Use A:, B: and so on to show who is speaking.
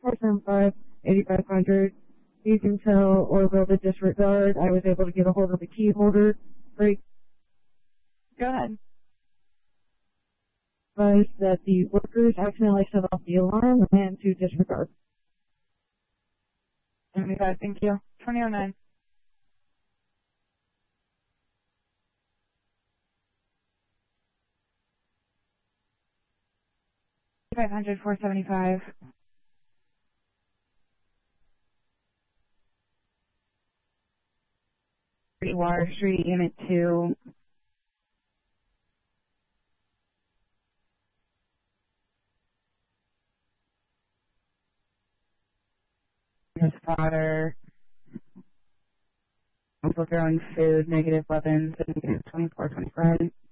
A: 475, 8500. You can tell Orville to disregard. I was able to get a hold of the key holder. Break.
B: Go ahead.
A: Advised that the workers accidentally set off the alarm and to disregard.
B: 75, thank you. 2009. $500, 475. Water Street, Unit 2. Spotter. Also throwing food, negative weapons, negative 24, 25.